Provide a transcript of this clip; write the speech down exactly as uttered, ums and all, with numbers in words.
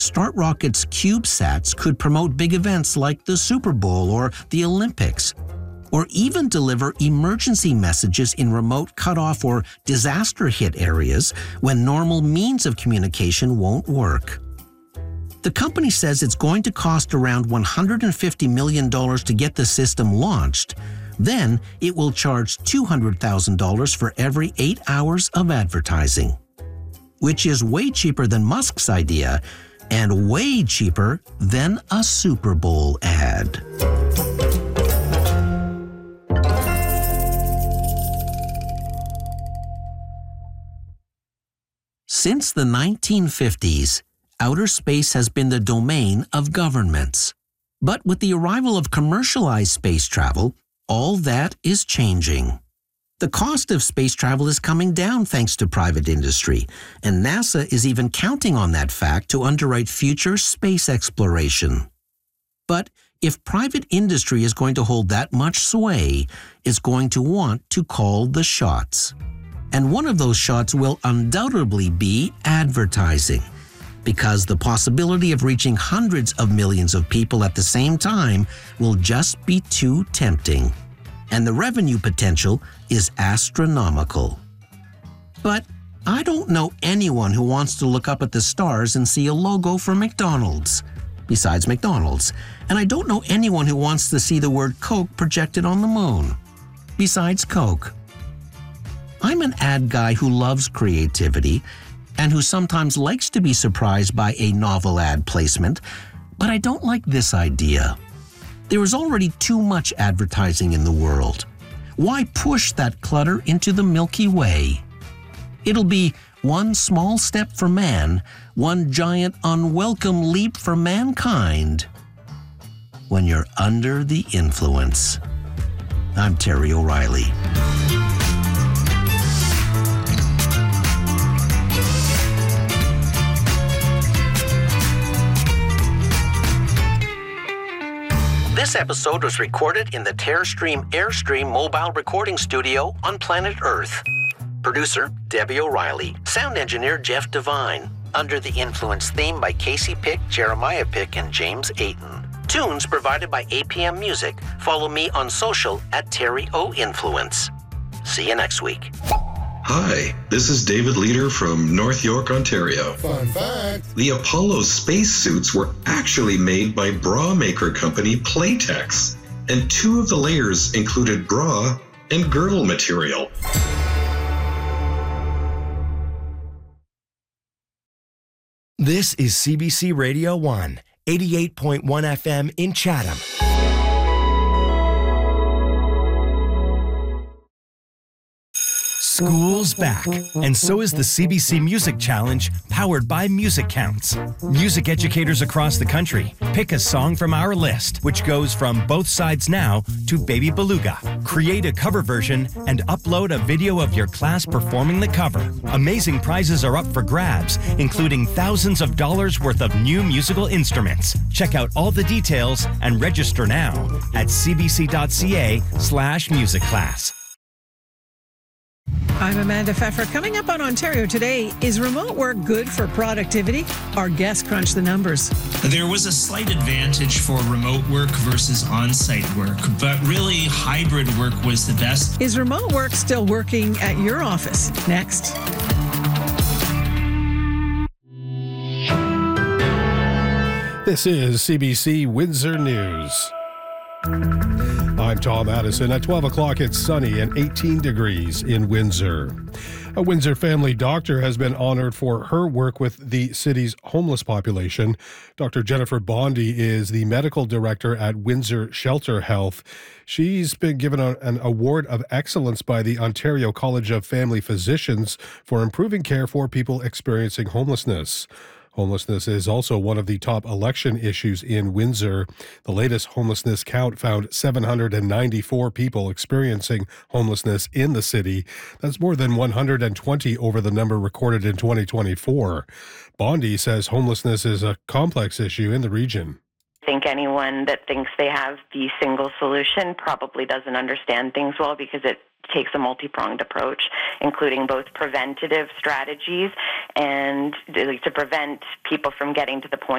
Start Rocket's CubeSats could promote big events like the Super Bowl or the Olympics, or even deliver emergency messages in remote cutoff or disaster-hit areas when normal means of communication won't work. The company says it's going to cost around one hundred fifty million dollars to get the system launched. Then it will charge two hundred thousand dollars for every eight hours of advertising, which is way cheaper than Musk's idea and way cheaper than a Super Bowl ad. Since the nineteen fifties, outer space has been the domain of governments. But with the arrival of commercialized space travel, all that is changing. The cost of space travel is coming down thanks to private industry, and NASA is even counting on that fact to underwrite future space exploration. But if private industry is going to hold that much sway, it's going to want to call the shots. And one of those shots will undoubtedly be advertising, because the possibility of reaching hundreds of millions of people at the same time will just be too tempting. And the revenue potential is astronomical. But I don't know anyone who wants to look up at the stars and see a logo for McDonald's, besides McDonald's. And I don't know anyone who wants to see the word Coke projected on the moon, besides Coke. I'm an ad guy who loves creativity and who sometimes likes to be surprised by a novel ad placement, but I don't like this idea. There is already too much advertising in the world. Why push that clutter into the Milky Way? It'll be one small step for man, one giant unwelcome leap for mankind when you're under the influence. I'm Terry O'Reilly. This episode was recorded in the Terrestream Airstream mobile recording studio on planet Earth. Producer, Debbie O'Reilly. Sound engineer, Jeff Devine. Under the Influence theme by Casey Pick, Jeremiah Pick, and James Ayton. Tunes provided by A P M Music. Follow me on social at Terry O Influence. See you next week. Hi, this is David Leader from North York, Ontario. Fun fact. The Apollo spacesuits were actually made by bra maker company Playtex, and two of the layers included bra and girdle material. This is C B C Radio one, eighty-eight point one F M in Chatham. School's back, and so is the C B C Music Challenge, powered by Music Counts. Music educators across the country pick a song from our list, which goes from Both Sides Now to Baby Beluga. Create a cover version and upload a video of your class performing the cover. Amazing prizes are up for grabs, including thousands of dollars worth of new musical instruments. Check out all the details and register now at cbc.ca slash music class. I'm Amanda Pfeffer. Coming up on Ontario Today, is remote work good for productivity? Our guests crunch the numbers. There was a slight advantage for remote work versus on-site work, but really hybrid work was the best. Is remote work still working at your office? Next. This is C B C Windsor News. I'm Tom Addison. At twelve o'clock, it's sunny and eighteen degrees in Windsor. A Windsor family doctor has been honored for her work with the city's homeless population. Doctor Jennifer Bondy is the medical director at Windsor Shelter Health. She's been given a, an award of excellence by the Ontario College of Family Physicians for improving care for people experiencing homelessness. Homelessness is also one of the top election issues in Windsor. The latest homelessness count found seven hundred ninety-four people experiencing homelessness in the city. That's more than one hundred twenty over the number recorded in twenty twenty-four. Bondy says homelessness is a complex issue in the region. I think anyone that thinks they have the single solution probably doesn't understand things well, because it takes a multi-pronged approach, including both preventative strategies and to prevent people from getting to the point